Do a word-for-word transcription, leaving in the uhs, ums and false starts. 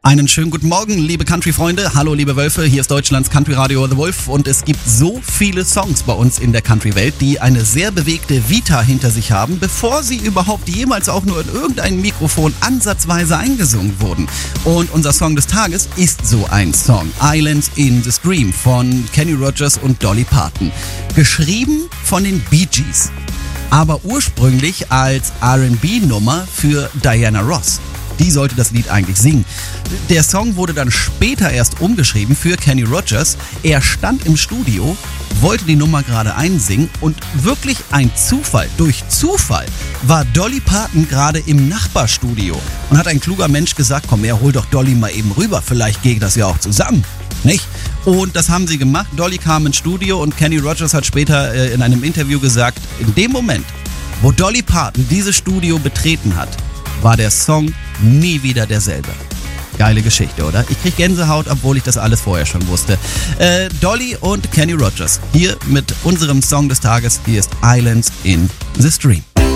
Einen schönen guten Morgen, liebe Country-Freunde. Hallo, liebe Wölfe. Hier ist Deutschlands Country-Radio The Wolf und es gibt so viele Songs bei uns in der Country-Welt, die eine sehr bewegte Vita hinter sich haben, bevor sie überhaupt jemals auch nur in irgendein Mikrofon ansatzweise eingesungen wurden. Und unser Song des Tages ist so ein Song. Islands in the Stream von Kenny Rogers und Dolly Parton. Geschrieben von den Bee Gees, aber ursprünglich als R and B-Nummer für Diana Ross. Die sollte das Lied eigentlich singen. Der Song wurde dann später erst umgeschrieben für Kenny Rogers. Er stand im Studio, wollte die Nummer gerade einsingen und wirklich ein Zufall, durch Zufall, war Dolly Parton gerade im Nachbarstudio und hat ein kluger Mensch gesagt, komm her, hol doch Dolly mal eben rüber, vielleicht geht das ja auch zusammen, nicht? Und das haben sie gemacht. Dolly kam ins Studio und Kenny Rogers hat später äh, in einem Interview gesagt, in dem Moment, wo Dolly Parton dieses Studio betreten hat, war der Song nie wieder derselbe. Geile Geschichte, oder? Ich krieg Gänsehaut, obwohl ich das alles vorher schon wusste. Äh, Dolly und Kenny Rogers hier mit unserem Song des Tages. Hier ist Islands in the Stream.